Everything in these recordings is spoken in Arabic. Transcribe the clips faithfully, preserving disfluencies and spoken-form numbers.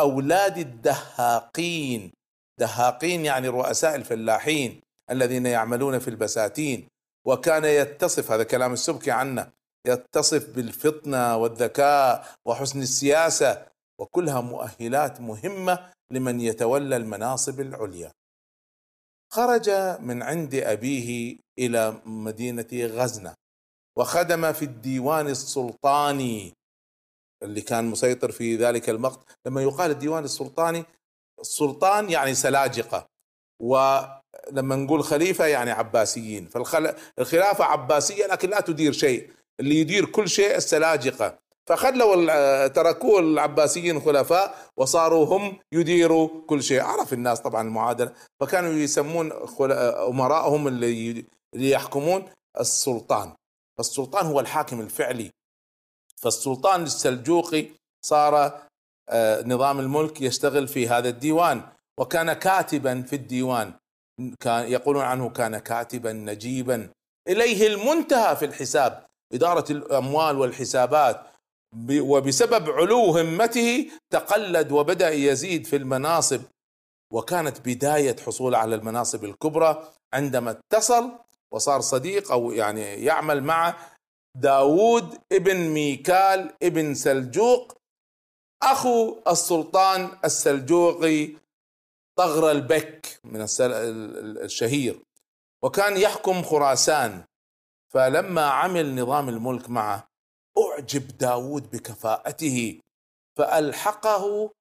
أولاد الدهاقين. دهاقين يعني رؤساء الفلاحين الذين يعملون في البساتين. وكان يتصف، هذا كلام السبكي عنه، يتصف بالفطنة والذكاء وحسن السياسة، وكلها مؤهلات مهمة لمن يتولى المناصب العليا. خرج من عند أبيه إلى مدينة غزنة، وخدم في الديوان السلطاني اللي كان مسيطر في ذلك الوقت. لما يقال الديوان السلطاني، السلطان يعني سلاجقة، ولما نقول خليفة يعني عباسيين، فالخلافة عباسية لكن لا تدير شيء، اللي يدير كل شيء السلاجقة. فخلوا تركوا العباسيين خلفاء وصاروا هم يديروا كل شيء. عرف الناس طبعا المعادلة، فكانوا يسمون أمراءهم اللي اللي يحكمون السلطان. فالسلطان هو الحاكم الفعلي. فالسلطان السلجوقي صار نظام الملك يشتغل في هذا الديوان، وكان كاتبا في الديوان. كان يقولون عنه كان كاتبا نجيبا، إليه المنتهى في الحساب، إدارة الأموال والحسابات. وبسبب علو همته تقلد وبدأ يزيد في المناصب، وكانت بداية حصول على المناصب الكبرى عندما اتصل وصار صديق أو يعني يعمل مع داود ابن ميكال ابن سلجوق، أخو السلطان السلجوقي طغر البك من الشهير، وكان يحكم خراسان. فلما عمل نظام الملك معه أعجب داود بكفاءته، فألحقه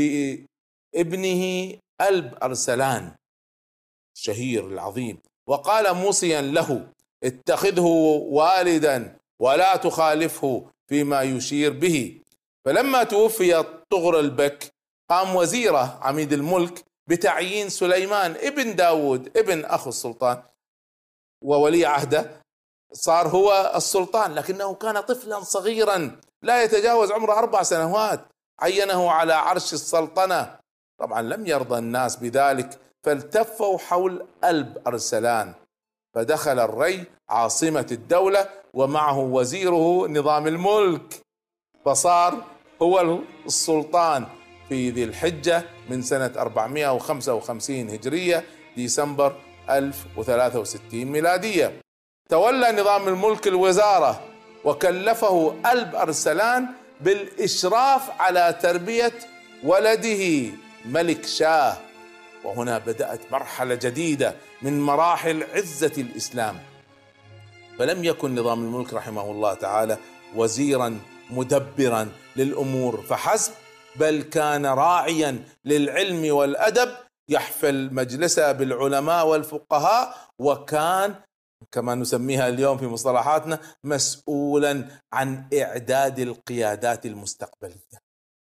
بابنه ألب أرسلان الشهير العظيم، وقال موصيا له: اتخذه والدا ولا تخالفه فيما يشير به. فلما توفي طغر البك قام وزيره عميد الملك بتعيين سليمان ابن داود ابن أخو السلطان وولي عهده، صار هو السلطان، لكنه كان طفلا صغيرا لا يتجاوز عمره أربع سنوات. عينه على عرش السلطنة. طبعا لم يرضى الناس بذلك، فالتفوا حول ألب أرسلان، فدخل الري عاصمة الدولة ومعه وزيره نظام الملك، فصار هو السلطان في ذي الحجة من سنة أربعمائة وخمسة وخمسين هجرية، ديسمبر ألف وثلاثة وستين ميلادية. تولى نظام الملك الوزارة، وكلفه ألب أرسلان بالإشراف على تربية ولده ملك شاه. وهنا بدأت مرحلة جديدة من مراحل عزة الإسلام. فلم يكن نظام الملك رحمه الله تعالى وزيرا مدبرا للأمور فحسب، بل كان راعيا للعلم والأدب، يحفل مجلسه بالعلماء والفقهاء، وكان كما نسميها اليوم في مصطلحاتنا مسؤولا عن إعداد القيادات المستقبلية.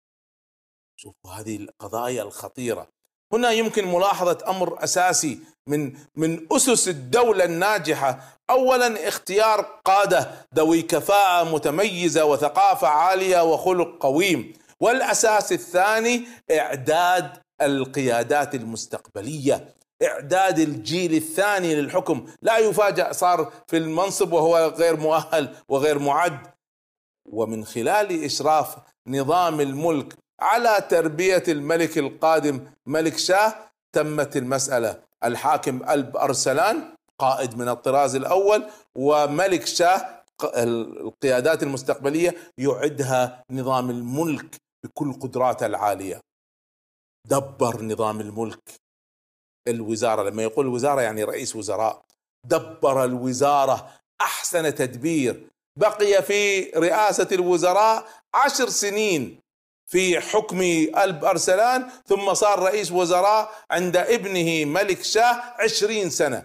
شوفوا هذه القضايا الخطيرة. هنا يمكن ملاحظة أمر أساسي من من أسس الدولة الناجحة. أولا اختيار قادة ذوي كفاءة متميزة وثقافة عالية وخلق قويم. والأساس الثاني إعداد القيادات المستقبلية، إعداد الجيل الثاني للحكم، لا يفاجأ صار في المنصب وهو غير مؤهل وغير معد. ومن خلال إشراف نظام الملك على تربية الملك القادم ملك شاه تمت المسألة. الحاكم ألب أرسلان قائد من الطراز الأول، وملك شاه القيادات المستقبلية يعدها نظام الملك بكل قدراته العالية. دبر نظام الملك الوزارة، لما يقول الوزارة يعني رئيس وزراء، دبر الوزارة أحسن تدبير. بقي في رئاسة الوزراء عشر سنين في حكم ألب أرسلان، ثم صار رئيس وزراء عند ابنه ملك شاه عشرين سنة.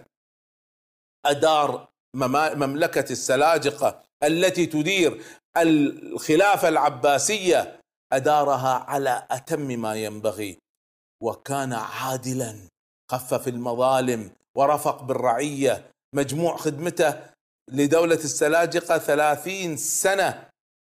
أدار مملكة السلاجقة التي تدير الخلافة العباسية، أدارها على أتم ما ينبغي، وكان عادلا، خفف المظالم ورفق بالرعية. مجموع خدمته لدولة السلاجقة ثلاثين سنة،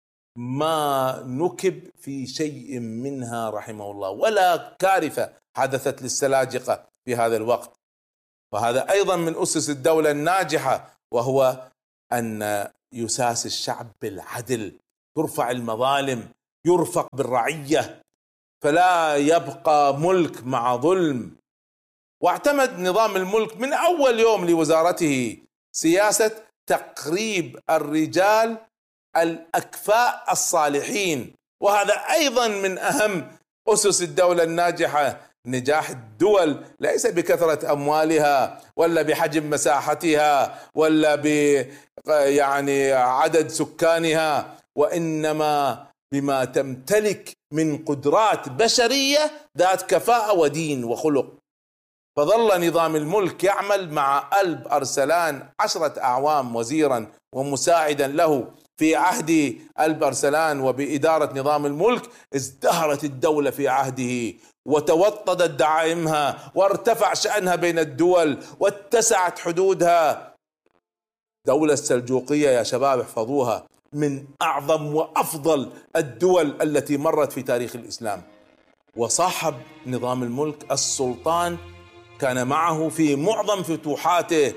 ما نكب في شيء منها رحمه الله، ولا كارثة حدثت للسلاجقة في هذا الوقت. وهذا أيضا من أسس الدولة الناجحة، وهو أن يساس الشعب بالعدل، ترفع المظالم، يرفق بالرعية. فلا يبقى ملك مع ظلم. واعتمد نظام الملك من أول يوم لوزارته سياسة تقريب الرجال الأكفاء الصالحين، وهذا أيضا من أهم أسس الدولة الناجحة. نجاح الدول ليس بكثرة أموالها ولا بحجم مساحتها ولا ب يعني عدد سكانها، وإنما بما تمتلك من قدرات بشرية ذات كفاءة ودين وخلق. فظل نظام الملك يعمل مع ألب أرسلان عشرة أعوام وزيرا ومساعدا له. في عهد ألب أرسلان وبإدارة نظام الملك ازدهرت الدولة في عهده، وتوطدت دعائمها، وارتفع شأنها بين الدول، واتسعت حدودها. دولة السلجوقية يا شباب احفظوها، من أعظم وأفضل الدول التي مرت في تاريخ الإسلام. وصاحب نظام الملك السلطان كان معه في معظم فتوحاته،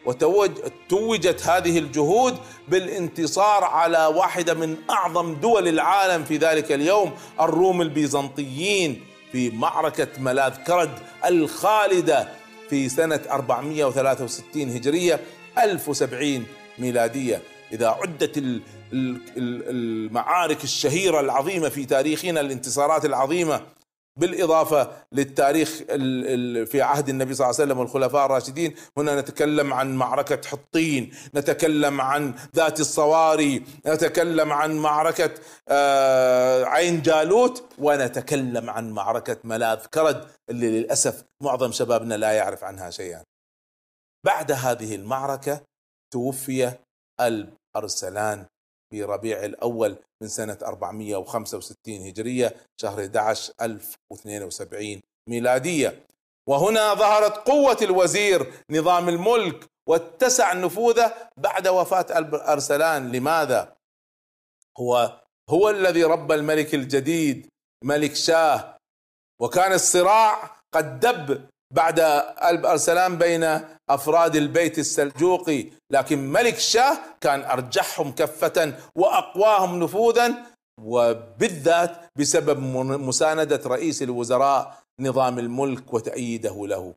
وتوجت هذه الجهود بالانتصار على واحدة من أعظم دول العالم في ذلك اليوم، الروم البيزنطيين، في معركة ملاذ كرد الخالدة في سنة أربعمائة وثلاثة وستين هجرية ألف وسبعين ميلادية. إذا عدت المعارك الشهيرة العظيمة في تاريخنا، الانتصارات العظيمة، بالإضافة للتاريخ في عهد النبي صلى الله عليه وسلم والخلفاء الراشدين، هنا نتكلم عن معركة حطين، نتكلم عن ذات الصواري، نتكلم عن معركة عين جالوت، ونتكلم عن معركة ملاذ كرد اللي للأسف معظم شبابنا لا يعرف عنها شيئا. بعد هذه المعركة توفي ألب أرسلان في ربيع الأول من سنة أربعمائة وخمسة وستين هجرية شهر أحد عشر ألف واثنين وسبعين ميلادية. وهنا ظهرت قوة الوزير نظام الملك واتسع نفوذه بعد وفاة ألب أرسلان. لماذا؟ هو هو الذي ربى الملك الجديد ملك شاه، وكان الصراع قد دب بعد ألب أرسلان بين أفراد البيت السلجوقي، لكن ملك شاه كان أرجحهم كفة وأقواهم نفوذا، وبالذات بسبب مساندة رئيس الوزراء نظام الملك وتأييده له.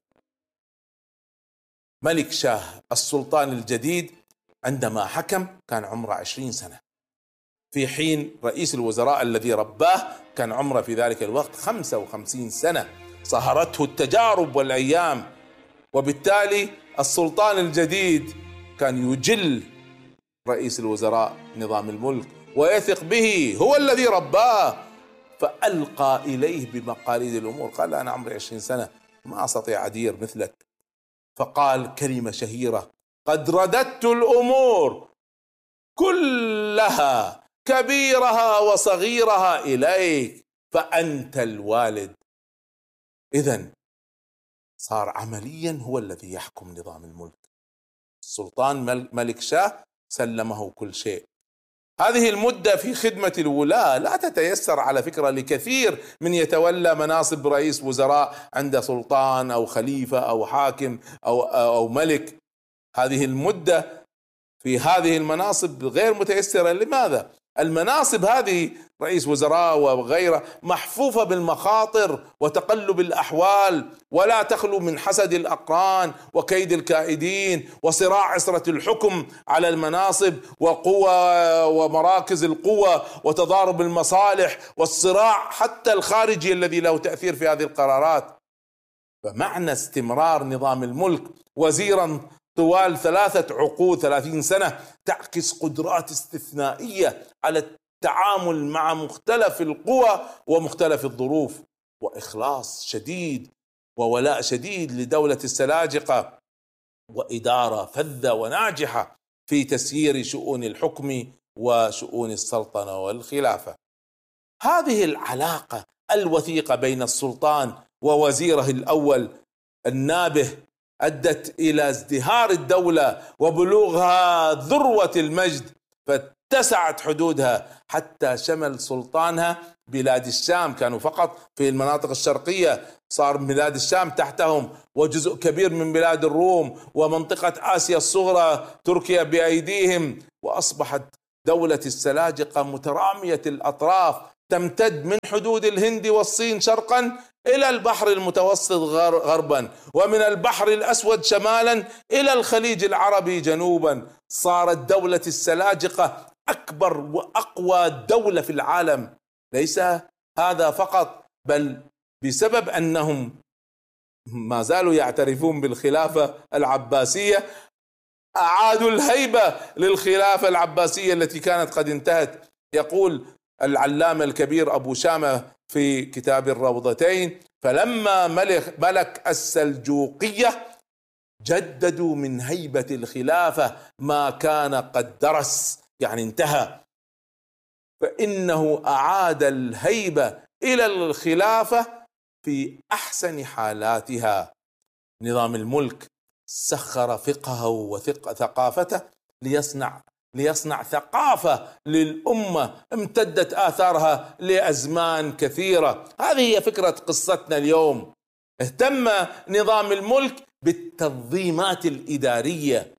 ملك شاه السلطان الجديد عندما حكم كان عمره عشرين سنة، في حين رئيس الوزراء الذي رباه كان عمره في ذلك الوقت خمسة وخمسين سنة. صهرته التجارب والأيام، وبالتالي السلطان الجديد كان يجل رئيس الوزراء نظام الملك ويثق به، هو الذي رباه، فألقى إليه بمقاليد الأمور. قال: أنا عمري عشرين سنة ما أستطيع أدير مثلك. فقال كلمة شهيرة: قد رددت الأمور كلها كبيرها وصغيرها إليك، فأنت الوالد. إذن صار عمليا هو الذي يحكم نظام الملك. السلطان ملك شاه سلمه كل شيء. هذه المدة في خدمة الولاة لا تتيسر على فكرة لكثير من يتولى مناصب رئيس وزراء عند سلطان أو خليفة أو حاكم أو أو ملك. هذه المدة في هذه المناصب غير متيسرة. لماذا؟ المناصب هذه رئيس وزراء وغيره محفوفة بالمخاطر وتقلب الأحوال، ولا تخلو من حسد الأقران وكيد الكائدين وصراع عسرة الحكم على المناصب وقوة ومراكز القوة وتضارب المصالح والصراع حتى الخارجي الذي له تأثير في هذه القرارات. فمعنى استمرار نظام الملك وزيرا طوال ثلاثة عقود ثلاثين سنة تعكس قدرات استثنائية على التعامل مع مختلف القوى ومختلف الظروف، وإخلاص شديد وولاء شديد لدولة السلاجقة، وإدارة فذة وناجحة في تسيير شؤون الحكم وشؤون السلطنة والخلافة. هذه العلاقة الوثيقة بين السلطان ووزيره الأول النابه أدت إلى ازدهار الدولة وبلوغها ذروة المجد، فاتسعت حدودها حتى شمل سلطانها بلاد الشام. كانوا فقط في المناطق الشرقية، صار بلاد الشام تحتهم، وجزء كبير من بلاد الروم ومنطقة آسيا الصغرى تركيا بأيديهم، وأصبحت دولة السلاجقة مترامية الأطراف تمتد من حدود الهند والصين شرقا إلى البحر المتوسط غربا، ومن البحر الأسود شمالا إلى الخليج العربي جنوبا. صارت دولة السلاجقة أكبر وأقوى دولة في العالم. ليس هذا فقط، بل بسبب أنهم ما زالوا يعترفون بالخلافة العباسية أعادوا الهيبة للخلافة العباسية التي كانت قد انتهت. يقول العلامة الكبير أبو شامة في كتاب الروضتين: فلما ملك, ملك السلجوقية جددوا من هيبة الخلافة ما كان قد درس، يعني انتهى، فإنه أعاد الهيبة إلى الخلافة في أحسن حالاتها. نظام الملك سخر فقهه وثقافته ليصنع ليصنع ثقافة للأمة امتدت آثارها لأزمان كثيرة. هذه هي فكرة قصتنا اليوم. اهتم نظام الملك بالتنظيمات الإدارية.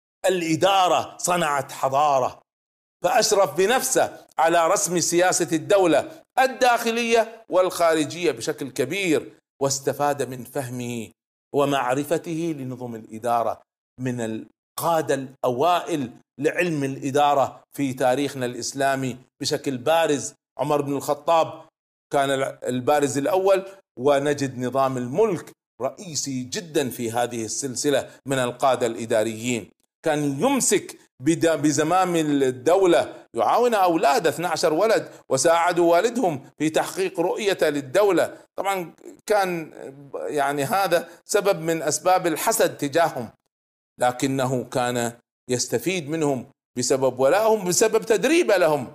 الإدارة صنعت حضارة، فأشرف بنفسه على رسم سياسة الدولة الداخلية والخارجية بشكل كبير، واستفاد من فهمه ومعرفته لنظم الإدارة من القادة الأوائل لعلم الإدارة في تاريخنا الإسلامي بشكل بارز. عمر بن الخطاب كان البارز الأول، ونجد نظام الملك رئيسي جدا في هذه السلسلة من القادة الإداريين. كان يمسك بزمام الدولة، يعاون أولاده اثني عشر ولد، وساعدوا والدهم في تحقيق رؤية للدولة. طبعا كان يعني هذا سبب من أسباب الحسد تجاههم، لكنه كان يستفيد منهم بسبب ولائهم، بسبب تدريبه لهم.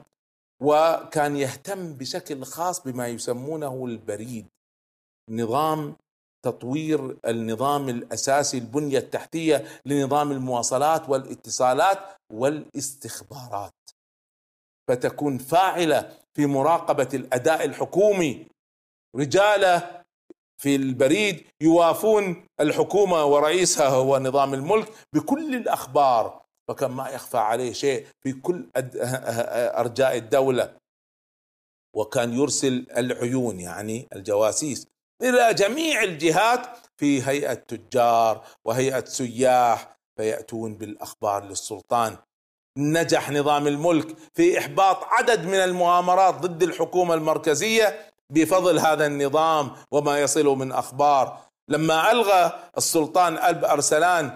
وكان يهتم بشكل خاص بما يسمونه البريد، نظام تطوير النظام الأساسي، البنية التحتية لنظام المواصلات والاتصالات والاستخبارات، فتكون فاعلة في مراقبة الأداء الحكومي. رجاله في البريد يوافون الحكومة ورئيسها هو نظام الملك بكل الأخبار، فكان ما يخفى عليه شيء في كل أرجاء الدولة. وكان يرسل العيون، يعني الجواسيس، إلى جميع الجهات في هيئة تجار وهيئة سياح، فيأتون بالأخبار للسلطان. نجح نظام الملك في إحباط عدد من المؤامرات ضد الحكومة المركزية بفضل هذا النظام وما يصله من أخبار. لما ألغى السلطان ألب أرسلان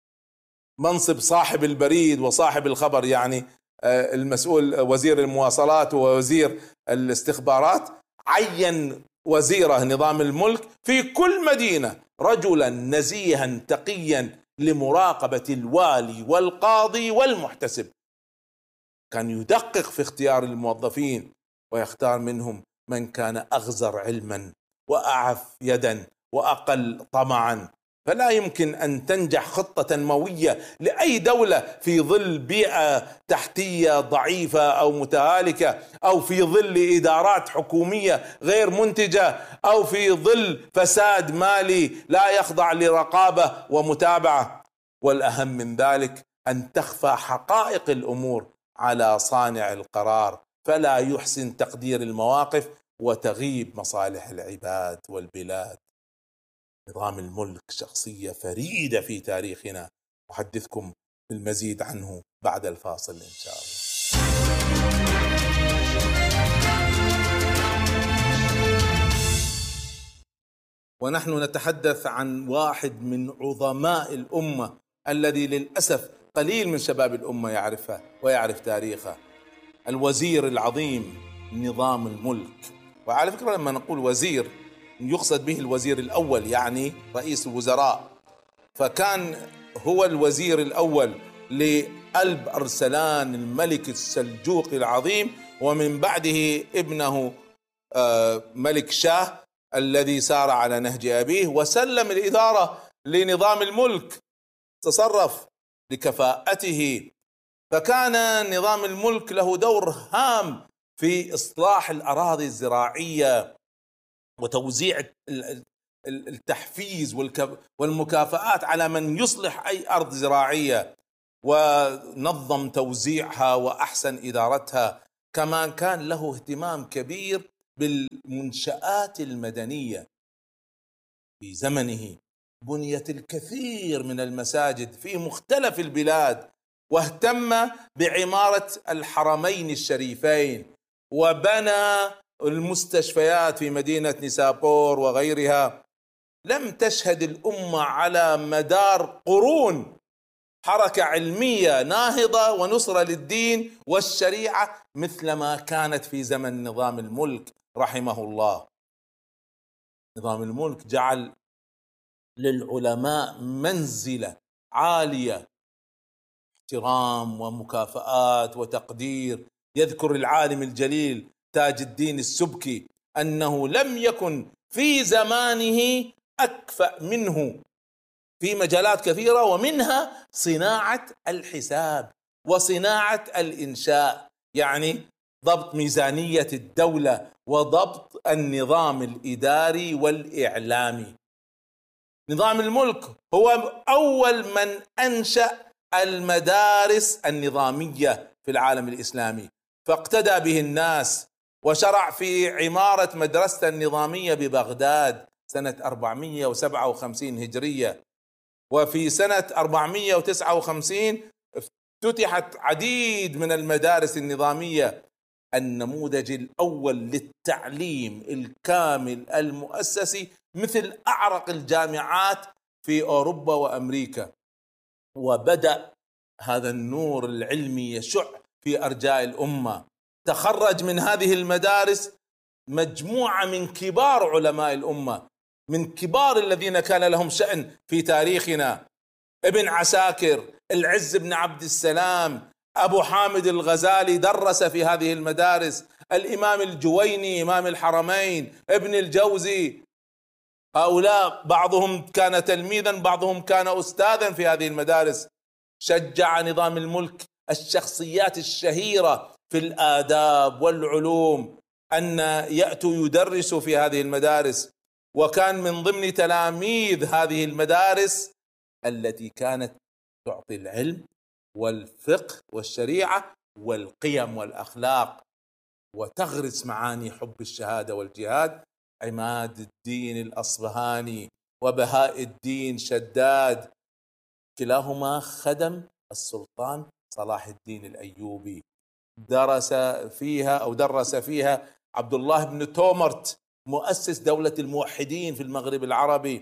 منصب صاحب البريد وصاحب الخبر، يعني المسؤول وزير المواصلات ووزير الاستخبارات، عين وزيره نظام الملك في كل مدينة رجلا نزيها تقيا لمراقبة الوالي والقاضي والمحتسب. كان يدقق في اختيار الموظفين ويختار منهم من كان أغزر علما وأعف يدا وأقل طمعا. فلا يمكن أن تنجح خطة تنموية لأي دولة في ظل بيئة تحتية ضعيفة أو متهالكة، أو في ظل إدارات حكومية غير منتجة، أو في ظل فساد مالي لا يخضع لرقابة ومتابعة. والأهم من ذلك أن تخفى حقائق الأمور على صانع القرار، فلا يحسن تقدير المواقف وتغيب مصالح العباد والبلاد. نظام الملك شخصية فريدة في تاريخنا، أحدثكم بالمزيد عنه بعد الفاصل إن شاء الله. ونحن نتحدث عن واحد من عظماء الأمة الذي للأسف قليل من شباب الأمة يعرفه ويعرف تاريخه، الوزير العظيم نظام الملك. وعلى فكرة لما نقول وزير يقصد به الوزير الأول، يعني رئيس الوزراء. فكان هو الوزير الأول لألب أرسلان الملك السلجوقي العظيم، ومن بعده ابنه ملك شاه الذي سار على نهج أبيه وسلم الإدارة لنظام الملك، تصرف لكفاءته. فكان نظام الملك له دور هام في إصلاح الأراضي الزراعية وتوزيع التحفيز والمكافآت على من يصلح أي أرض زراعية، ونظم توزيعها وأحسن إدارتها. كما كان له اهتمام كبير بالمنشآت المدنية. في زمنه بنيت الكثير من المساجد في مختلف البلاد، واهتم بعمارة الحرمين الشريفين، وبنى المستشفيات في مدينة نيسابور وغيرها. لم تشهد الأمة على مدار قرون حركة علمية ناهضة ونصرة للدين والشريعة مثل ما كانت في زمن نظام الملك رحمه الله. نظام الملك جعل للعلماء منزلة عالية، احترام ومكافآت وتقدير. يذكر العالم الجليل تاج الدين السبكي أنه لم يكن في زمانه أكفأ منه في مجالات كثيرة، ومنها صناعة الحساب وصناعة الإنشاء، يعني ضبط ميزانية الدولة وضبط النظام الإداري والإعلامي. نظام الملك هو أول من أنشأ المدارس النظامية في العالم الإسلامي، فاقتدى به الناس، وشرع في عمارة مدرسة النظامية ببغداد سنة أربعمائة وسبعة وخمسين هجرية. وفي سنة أربعمائة وتسعة وخمسين افتتحت عديد من المدارس النظامية، النموذج الأول للتعليم الكامل المؤسسي مثل أعرق الجامعات في أوروبا وأمريكا. وبدأ هذا النور العلمي يشع في أرجاء الأمة. تخرج من هذه المدارس مجموعة من كبار علماء الأمة، من كبار الذين كان لهم شأن في تاريخنا: ابن عساكر، العز بن عبد السلام، أبو حامد الغزالي درس في هذه المدارس، الإمام الجويني إمام الحرمين، ابن الجوزي. هؤلاء بعضهم كان تلميذا، بعضهم كان أستاذا في هذه المدارس. شجع نظام الملك الشخصيات الشهيرة في الآداب والعلوم أن يأتوا يدرسوا في هذه المدارس، وكان من ضمن تلاميذ هذه المدارس التي كانت تعطي العلم والفقه والشريعة والقيم والأخلاق وتغرس معاني حب الشهادة والجهاد: عماد الدين الأصبهاني وبهاء الدين شداد، كلاهما خدم السلطان صلاح الدين الأيوبي. درس فيها أو درس فيها عبد الله بن تومرت مؤسس دولة الموحدين في المغرب العربي.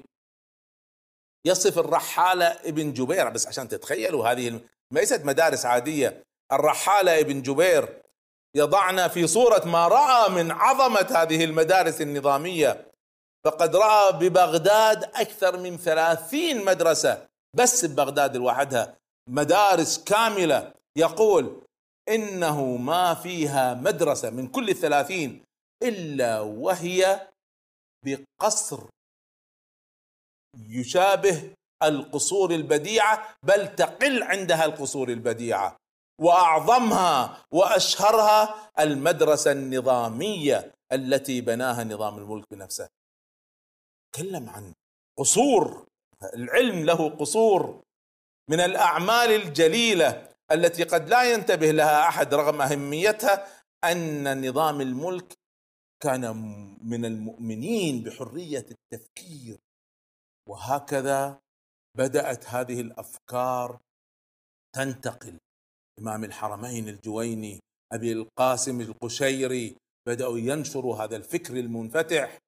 يصف الرحالة ابن جبير، بس عشان تتخيلوا هذه ليست مدارس عادية، الرحالة ابن جبير يضعنا في صورة ما رأى من عظمة هذه المدارس النظامية. فقد رأى ببغداد أكثر من ثلاثين مدرسة، بس ببغداد لوحدها مدارس كاملة. يقول إنه ما فيها مدرسة من كل الثلاثين إلا وهي بقصر يشابه القصور البديعة، بل تقل عندها القصور البديعة. وأعظمها وأشهرها المدرسة النظامية التي بناها نظام الملك بنفسه. تكلم عن قصور، العلم له قصور. من الأعمال الجليلة التي قد لا ينتبه لها أحد رغم أهميتها أن نظام الملك كان من المؤمنين بحرية التفكير، وهكذا بدأت هذه الأفكار تنتقل. إمام الحرمين الجويني، أبي القاسم القشيري بدأوا ينشروا هذا الفكر المنفتح.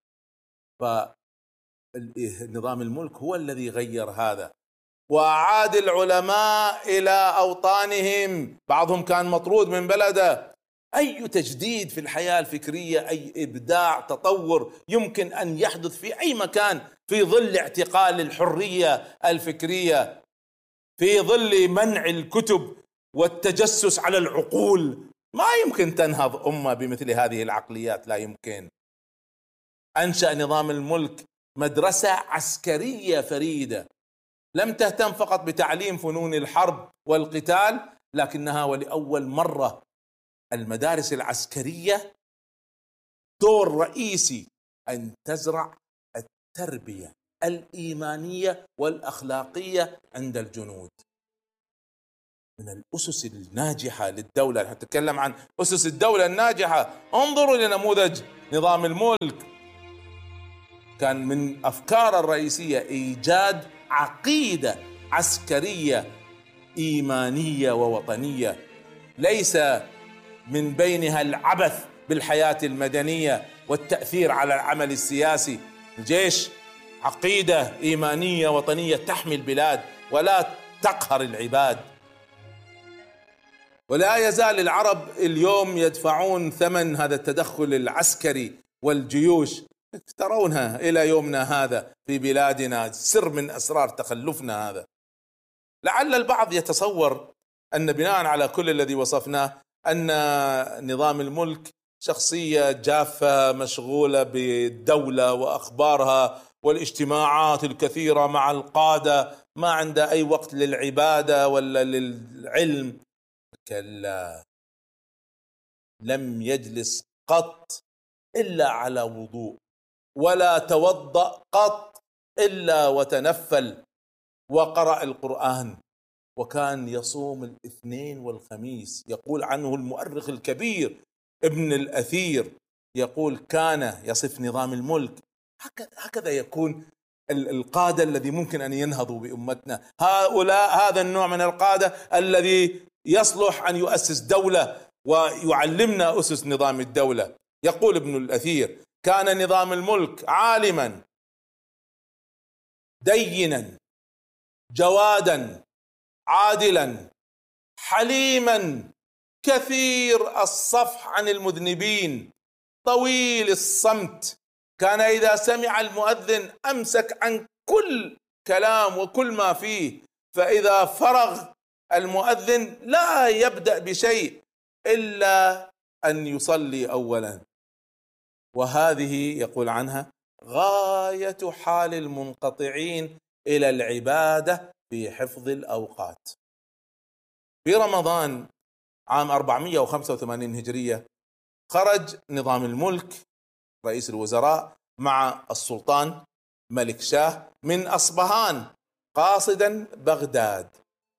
فنظام الملك هو الذي غير هذا وأعاد العلماء إلى أوطانهم، بعضهم كان مطرود من بلده. أي تجديد في الحياة الفكرية، أي إبداع تطور يمكن أن يحدث في أي مكان في ظل اعتقال الحرية الفكرية، في ظل منع الكتب والتجسس على العقول. ما يمكن تنهض أمة بمثل هذه العقليات، لا يمكن. أنشأ نظام الملك مدرسة عسكرية فريدة، لم تهتم فقط بتعليم فنون الحرب والقتال، لكنها ولأول مرة المدارس العسكرية دور رئيسي أن تزرع التربية الإيمانية والأخلاقية عند الجنود. من الأسس الناجحة للدولة. نحن نتكلم عن أسس الدولة الناجحة، انظروا لنموذج نظام الملك. كان من أفكار الرئيسية إيجاد عقيدة عسكرية إيمانية ووطنية، ليس من بينها العبث بالحياة المدنية والتأثير على العمل السياسي. الجيش عقيدة إيمانية وطنية تحمي البلاد ولا تقهر العباد. ولا يزال العرب اليوم يدفعون ثمن هذا التدخل العسكري والجيوش، ترونها إلى يومنا هذا في بلادنا، سر من أسرار تخلفنا هذا. لعل البعض يتصور أن بناء على كل الذي وصفناه أن نظام الملك شخصية جافة مشغولة بالدولة وأخبارها والاجتماعات الكثيرة مع القادة، ما عنده أي وقت للعبادة ولا للعلم. كلا، لم يجلس قط إلا على وضوء، ولا توضأ قط إلا وتنفل وقرأ القرآن، وكان يصوم الاثنين والخميس. يقول عنه المؤرخ الكبير ابن الأثير، يقول كان يصف نظام الملك هكذا يكون القادة الذي ممكن أن ينهضوا بأمتنا. هؤلاء هذا النوع من القادة الذي يصلح أن يؤسس دولة ويعلمنا أسس نظام الدولة. يقول ابن الأثير كان نظام الملك عالما دينا جوادا عادلا حليما كثير الصفح عن المذنبين طويل الصمت. كان إذا سمع المؤذن أمسك عن كل كلام وكل ما فيه، فإذا فرغ المؤذن لا يبدأ بشيء إلا أن يصلي أولا. وهذه يقول عنها غاية حال المنقطعين إلى العبادة في حفظ الأوقات. في رمضان عام أربعمائة وخمسة وثمانين هجرية خرج نظام الملك رئيس الوزراء مع السلطان ملك شاه من أصبهان قاصدا بغداد،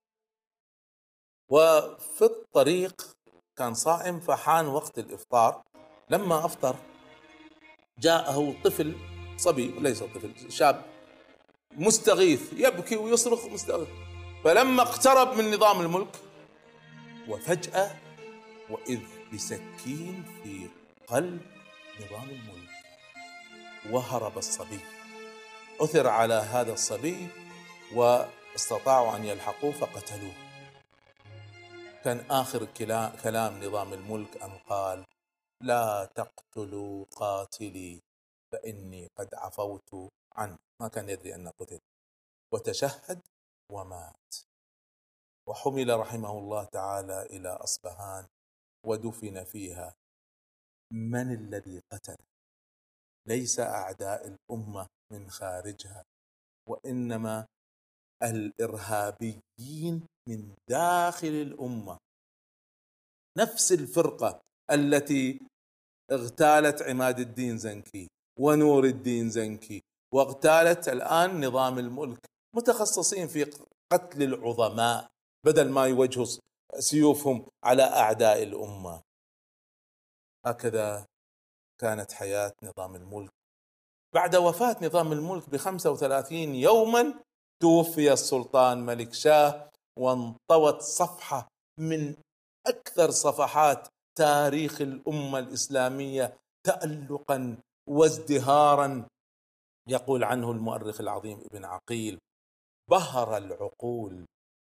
وفي الطريق كان صائم فحان وقت الإفطار. لما أفطر جاءه طفل صبي، ليس طفل، شاب مستغيث يبكي ويصرخ مستغيث. فلما اقترب من نظام الملك وفجأة وإذ بسكين في قلب نظام الملك، وهرب الصبي. أثر على هذا الصبي واستطاعوا أن يلحقوه فقتلوه. كان آخر كلام نظام الملك أن قال لا تقتلوا قاتلي فإني قد عفوت عنه. ما كان يدري أن قتل، وتشهد ومات، وحمل رحمه الله تعالى إلى أصبهان ودفن فيها. من الذي قتل؟ ليس أعداء الأمة من خارجها، وإنما الإرهابيين من داخل الأمة. نفس الفرقة التي اغتالت عماد الدين زنكي ونور الدين زنكي واغتالت الآن نظام الملك، متخصصين في قتل العظماء بدل ما يوجهوا سيوفهم على أعداء الأمة. هكذا كانت حياة نظام الملك. بعد وفاة نظام الملك بخمسة وثلاثين يوما توفي السلطان ملك شاه، وانطوت صفحة من أكثر صفحات تاريخ الأمة الإسلامية تألقا وازدهارا. يقول عنه المؤرخ العظيم ابن عقيل بهر العقول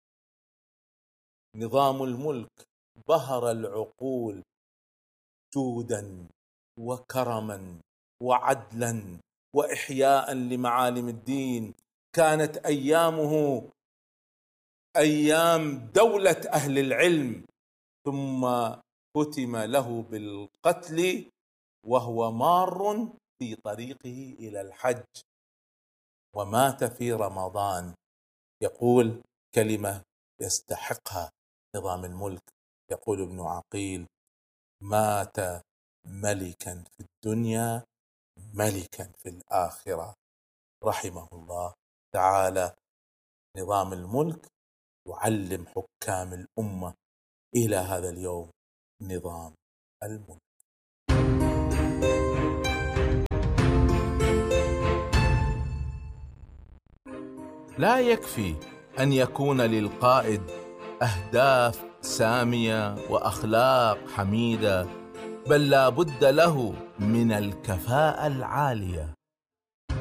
نظام الملك، بهر العقول جودا وكرما وعدلا وإحياء لمعالم الدين. كانت أيامه أيام دولة أهل العلم، ثم ختم له بالقتل وهو مار في طريقه إلى الحج، ومات في رمضان. يقول كلمة يستحقها نظام الملك، يقول ابن عقيل مات ملكا في الدنيا ملكا في الآخرة، رحمه الله تعالى نظام الملك يعلم حكام الأمة إلى هذا اليوم نظام الملك. لا يكفي أن يكون للقائد أهداف سامية وأخلاق حميدة، بل لا بد له من الكفاءة العالية